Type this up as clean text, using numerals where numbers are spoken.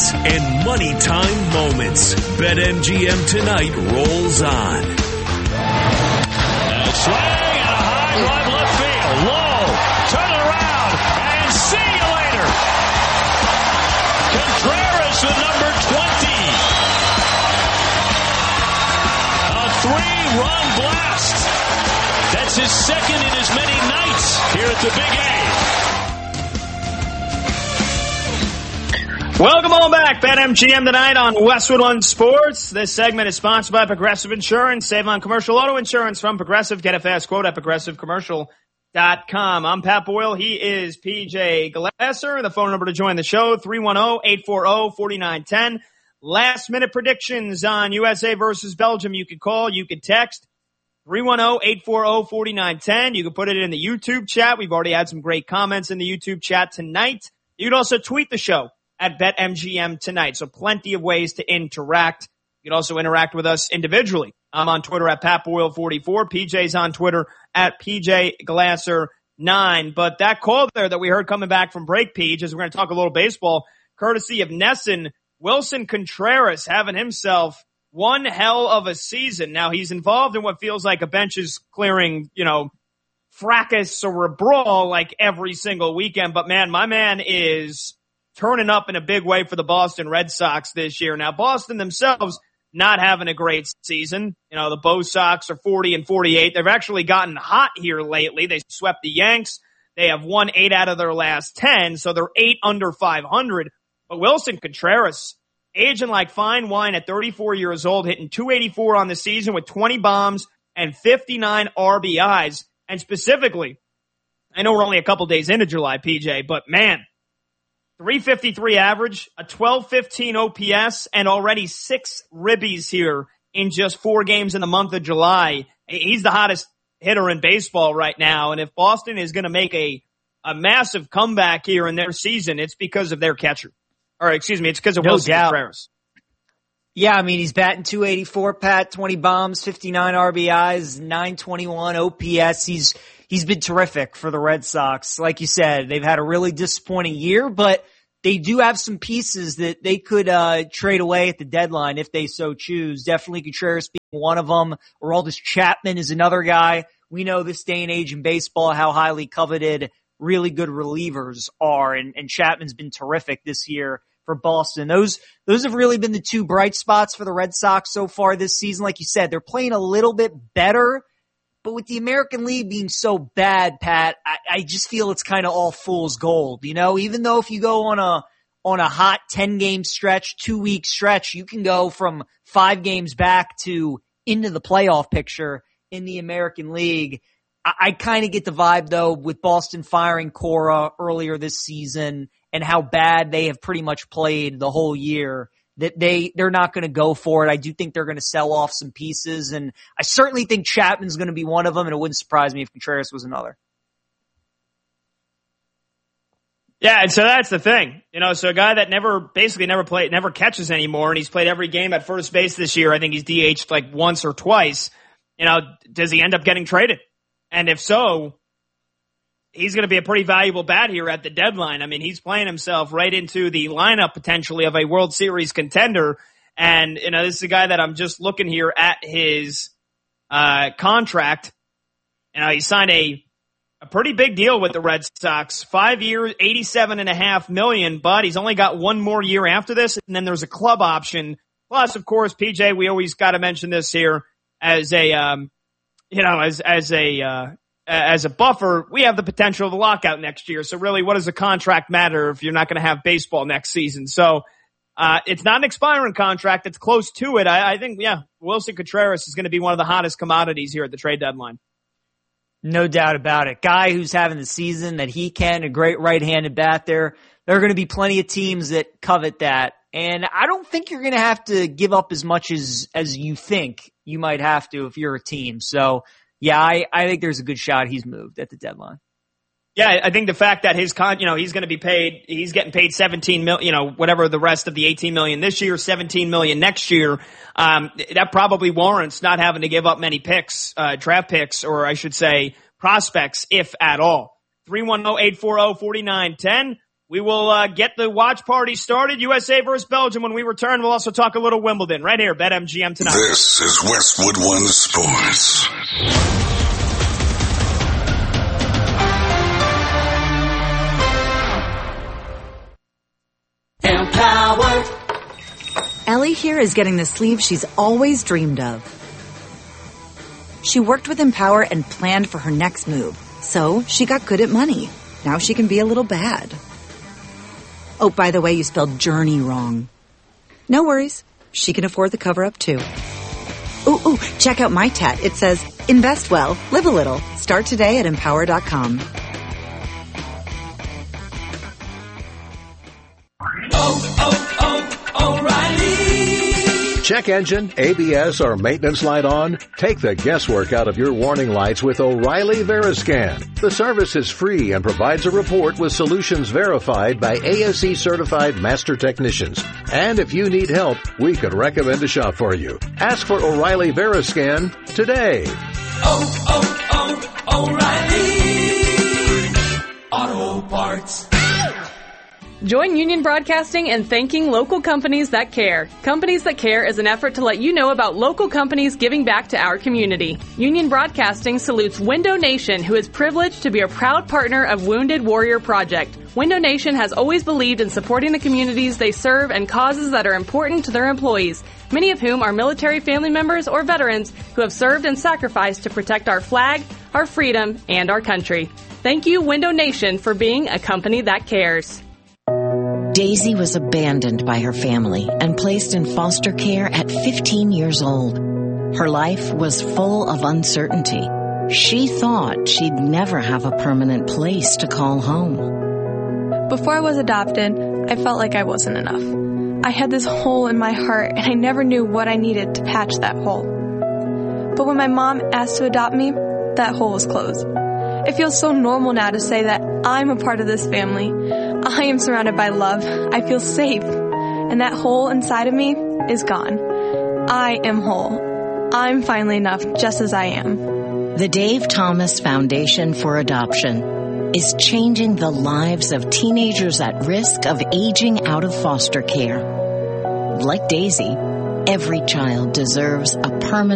odds, and money time moments. BetMGM Tonight rolls on. A swing and a high drive left field. Low, turn it around, and see you later. Contreras with number 20. A 3-run blast. That's his second in as many nights here at the Big A. Welcome on back. BetMGM Tonight on Westwood One Sports. This segment is sponsored by Progressive Insurance. Save on commercial auto insurance from Progressive. Get a fast quote at progressivecommercial.com. I'm Pat Boyle. He is PJ Glasser. The phone number to join the show, 310-840-4910. Last minute predictions on USA versus Belgium. You could call, you could text. 310-840-4910. You can put it in the YouTube chat. We've already had some great comments in the YouTube chat tonight. You can also tweet the show at BetMGM Tonight. So plenty of ways to interact. You can also interact with us individually. I'm on Twitter at PatBoyle44. PJ's on Twitter at PJGlasser9. But that call there that we heard coming back from break, Peach, as we're going to talk a little baseball, courtesy of Nesson, Wilson Contreras having himself one hell of a season. Now, he's involved in what feels like a benches clearing, fracas or a brawl like every single weekend. But, man, my man is turning up in a big way for the Boston Red Sox this year. Now, Boston themselves not having a great season. The Bo Sox are 40-48. They've actually gotten hot here lately. They swept the Yanks. They have won 8 out of their last 10, so they're 8 under 500. But Wilson Contreras, aging like fine wine at 34 years old, hitting .284 on the season with 20 bombs and 59 RBIs. And specifically, I know we're only a couple days into July, PJ, but man, 353 average, a 1215 OPS, and already 6 ribbies here in just 4 games in the month of July. He's the hottest hitter in baseball right now. And if Boston is going to make a massive comeback here in their season, it's because of their catcher. It's because of Wilson Contreras. Yeah, he's batting .284, Pat, 20 bombs, 59 RBIs, 921 OPS. He's been terrific for the Red Sox. Like you said, they've had a really disappointing year, but they do have some pieces that they could trade away at the deadline if they so choose. Definitely Contreras being one of them. Aroldis Chapman is another guy. We know this day and age in baseball how highly coveted really good relievers are, and Chapman's been terrific this year for Boston. Those have really been the 2 bright spots for the Red Sox so far this season. Like you said, they're playing a little bit better, but with the American League being so bad, Pat, I just feel it's kind of all fool's gold. Even though if you go on a hot 10-game stretch, 2-week stretch, you can go from 5 games back to into the playoff picture in the American League. I kind of get the vibe, though, with Boston firing Cora earlier this season and how bad they have pretty much played the whole year, that they're not going to go for it. I do think they're going to sell off some pieces, and I certainly think Chapman's going to be one of them, and it wouldn't surprise me if Contreras was another. Yeah, and so that's the thing. So a guy that never catches anymore, and he's played every game at first base this year. I think he's DH'd like once or twice. Does he end up getting traded? And if so, he's going to be a pretty valuable bat here at the deadline. He's playing himself right into the lineup potentially of a World Series contender. And, this is a guy that I'm just looking here at his contract. He signed a pretty big deal with the Red Sox. 5 years, $87.5 million, but he's only got 1 more year after this. And then there's a club option. Plus, of course, PJ, we always got to mention this here as a, as a buffer, we have the potential of a lockout next year. So really, what does a contract matter if you're not going to have baseball next season? So it's not an expiring contract. It's close to it. I think, Wilson Contreras is going to be one of the hottest commodities here at the trade deadline. No doubt about it. Guy who's having the season that he can, a great right-handed bat there. There are going to be plenty of teams that covet that. And I don't think you're going to have to give up as much as you think you might have to if you're a team. So, yeah, I think there's a good shot he's moved at the deadline. Yeah, I think the fact that he's going to be paid, he's getting paid $17 million, whatever the rest of the $18 million this year, $17 million next year, that probably warrants not having to give up many picks, draft picks, or I should say prospects, if at all. 310-840-4910. We will get the watch party started. USA versus Belgium. When we return, we'll also talk a little Wimbledon right here, BetMGM tonight. This is Westwood One Sports. Empowered. Ellie here is getting the sleeve she's always dreamed of. She worked with Empower and planned for her next move, so she got good at money. Now she can be a little bad. Oh, by the way, you spelled journey wrong. No worries. She can afford the cover-up, too. Ooh, check out my tat. It says, invest well, live a little. Start today at Empower.com. O'Reilly. Check engine, ABS, or maintenance light on? Take the guesswork out of your warning lights with O'Reilly Veriscan. The service is free and provides a report with solutions verified by ASE certified master technicians. And if you need help, we could recommend a shop for you. Ask for O'Reilly Veriscan today. O'Reilly Auto Parts. Join Union Broadcasting in thanking local companies that care. Companies That Care is an effort to let you know about local companies giving back to our community. Union Broadcasting salutes Window Nation, who is privileged to be a proud partner of Wounded Warrior Project. Window Nation has always believed in supporting the communities they serve and causes that are important to their employees, many of whom are military family members or veterans who have served and sacrificed to protect our flag, our freedom, and our country. Thank you, Window Nation, for being a company that cares. Daisy was abandoned by her family and placed in foster care at 15 years old. Her life was full of uncertainty. She thought she'd never have a permanent place to call home. Before I was adopted, I felt like I wasn't enough. I had this hole in my heart, and I never knew what I needed to patch that hole. But when my mom asked to adopt me, that hole was closed. It feels so normal now to say that I'm a part of this family. I am surrounded by love. I feel safe. And that hole inside of me is gone. I am whole. I'm finally enough just as I am. The Dave Thomas Foundation for Adoption is changing the lives of teenagers at risk of aging out of foster care. Like Daisy, every child deserves a permanent